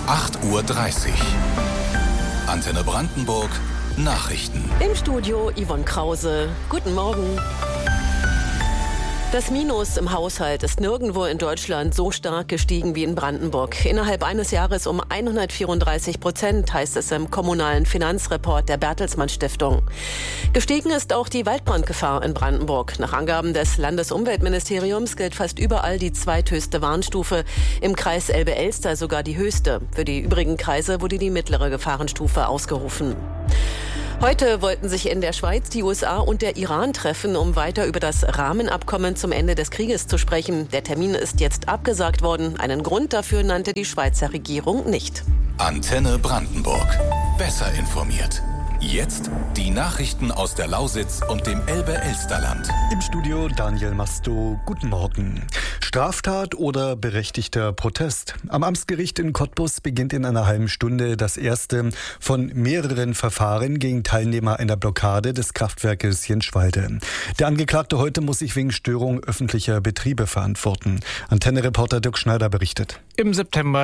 8:30 Uhr. Antenne Brandenburg Nachrichten. Im Studio Yvonne Krause. Guten Morgen. Das Minus im Haushalt ist nirgendwo in Deutschland so stark gestiegen wie in Brandenburg. Innerhalb eines Jahres um 134%, heißt es im kommunalen Finanzreport der Bertelsmann Stiftung. Gestiegen ist auch die Waldbrandgefahr in Brandenburg. Nach Angaben des Landesumweltministeriums gilt fast überall die zweithöchste Warnstufe. Im Kreis Elbe-Elster sogar die höchste. Für die übrigen Kreise wurde die mittlere Gefahrenstufe ausgerufen. Heute wollten sich in der Schweiz die USA und der Iran treffen, um weiter über das Rahmenabkommen zum Ende des Krieges zu sprechen. Der Termin ist jetzt abgesagt worden. Einen Grund dafür nannte die Schweizer Regierung nicht. Antenne Brandenburg. Besser informiert. Jetzt die Nachrichten aus der Lausitz und dem Elbe-Elsterland. Im Studio Daniel Masto. Guten Morgen. Straftat oder berechtigter Protest? Am Amtsgericht in Cottbus beginnt in einer halben Stunde das erste von mehreren Verfahren gegen Teilnehmer einer Blockade des Kraftwerkes Jenschwalde. Der Angeklagte heute muss sich wegen Störung öffentlicher Betriebe verantworten. Antenne-Reporter Dirk Schneider berichtet. Im September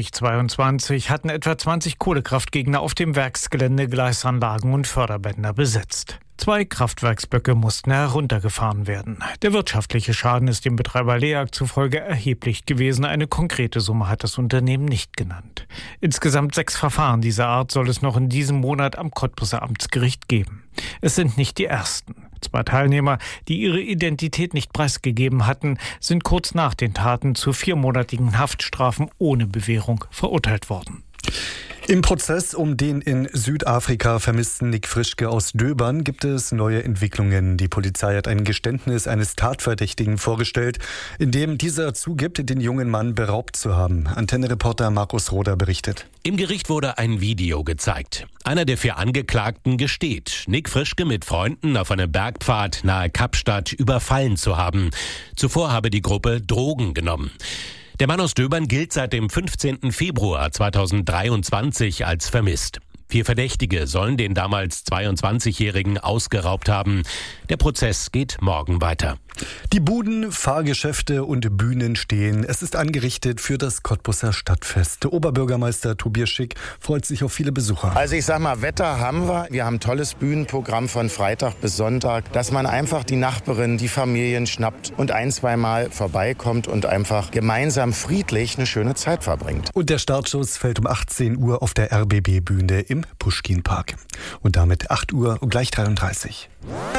2022 hatten etwa 20 Kohlekraftgegner auf dem Werksgelände Gleisanlagen und Förderbänder besetzt. 2 Kraftwerksblöcke mussten heruntergefahren werden. Der wirtschaftliche Schaden ist dem Betreiber LEAG zufolge erheblich gewesen. Eine konkrete Summe hat das Unternehmen nicht genannt. Insgesamt 6 Verfahren dieser Art soll es noch in diesem Monat am Cottbuser Amtsgericht geben. Es sind nicht die ersten. 2 Teilnehmer, die ihre Identität nicht preisgegeben hatten, sind kurz nach den Taten zu 4-monatigen Haftstrafen ohne Bewährung verurteilt worden. Im Prozess um den in Südafrika vermissten Nick Frischke aus Döbern gibt es neue Entwicklungen. Die Polizei hat ein Geständnis eines Tatverdächtigen vorgestellt, in dem dieser zugibt, den jungen Mann beraubt zu haben. Antenne-Reporter Markus Roder berichtet. Im Gericht wurde ein Video gezeigt. Einer der 4 Angeklagten gesteht, Nick Frischke mit Freunden auf einem Bergpfad nahe Kapstadt überfallen zu haben. Zuvor habe die Gruppe Drogen genommen. Der Mann aus Döbern gilt seit dem 15. Februar 2023 als vermisst. 4 Verdächtige sollen den damals 22-Jährigen ausgeraubt haben. Der Prozess geht morgen weiter. Die Buden, Fahrgeschäfte und Bühnen stehen. Es ist angerichtet für das Cottbuser Stadtfest. Der Oberbürgermeister Tobias Schick freut sich auf viele Besucher. Also ich sag mal, Wetter haben wir. Wir haben ein tolles Bühnenprogramm von Freitag bis Sonntag, dass man einfach die Nachbarin, die Familien schnappt und 1-2 Mal vorbeikommt und einfach gemeinsam friedlich eine schöne Zeit verbringt. Und der Startschuss fällt um 18 Uhr auf der RBB-Bühne im Puschkin-Park. Und damit 8 Uhr und gleich 33.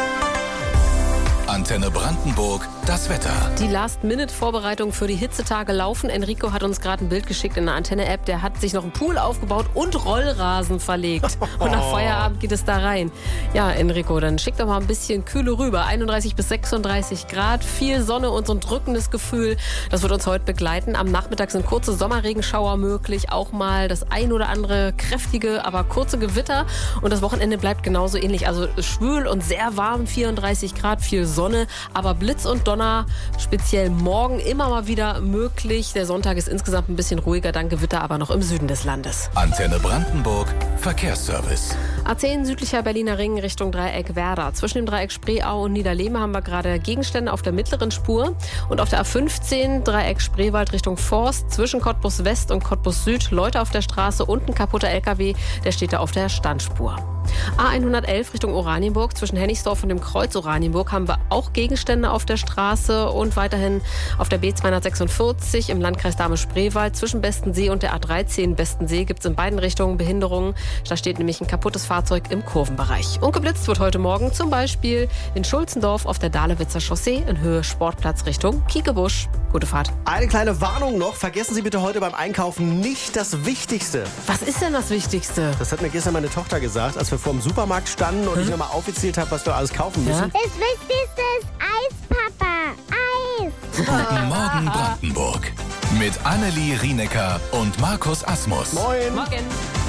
Antenne Brandenburg, das Wetter. Die Last-Minute-Vorbereitungen für die Hitzetage laufen. Enrico hat uns gerade ein Bild geschickt in der Antenne-App. Der hat sich noch einen Pool aufgebaut und Rollrasen verlegt. Und nach Feierabend geht es da rein. Ja, Enrico, dann schick doch mal ein bisschen Kühle rüber. 31 bis 36 Grad, viel Sonne und so ein drückendes Gefühl. Das wird uns heute begleiten. Am Nachmittag sind kurze Sommerregenschauer möglich. Auch mal das ein oder andere kräftige, aber kurze Gewitter. Und das Wochenende bleibt genauso ähnlich. Also schwül und sehr warm, 34 Grad, viel Sonne. Aber Blitz und Donner, speziell morgen, immer mal wieder möglich. Der Sonntag ist insgesamt ein bisschen ruhiger, dank Gewitter aber noch im Süden des Landes. Antenne Brandenburg, Verkehrsservice. A10 südlicher Berliner Ring Richtung Dreieck Werder. Zwischen dem Dreieck Spreeau und Niederlehme haben wir gerade Gegenstände auf der mittleren Spur. Und auf der A15 Dreieck Spreewald Richtung Forst. Zwischen Cottbus West und Cottbus Süd Leute auf der Straße und ein kaputter LKW. Der steht da auf der Standspur. A111 Richtung Oranienburg. Zwischen Hennigsdorf und dem Kreuz Oranienburg haben wir auch Gegenstände auf der Straße und weiterhin auf der B246 im Landkreis Dahme-Spreewald. Zwischen Bestensee und der A13 Bestensee gibt es in beiden Richtungen Behinderungen. Da steht nämlich ein kaputtes Fahrzeug im Kurvenbereich. Und geblitzt wird heute Morgen zum Beispiel in Schulzendorf auf der Dahlewitzer Chaussee in Höhe Sportplatz Richtung Kiekebusch. Gute Fahrt. Eine kleine Warnung noch. Vergessen Sie bitte heute beim Einkaufen nicht das Wichtigste. Was ist denn das Wichtigste? Das hat mir gestern meine Tochter gesagt, als wir vor dem Supermarkt standen und ich nochmal aufgezählt habe, was wir alles kaufen müssen. Ja? Das Wichtigste ist Eis, Papa. Eis. Guten Morgen Brandenburg. Mit Annelie Rienecker und Markus Asmus. Moin. Morgen.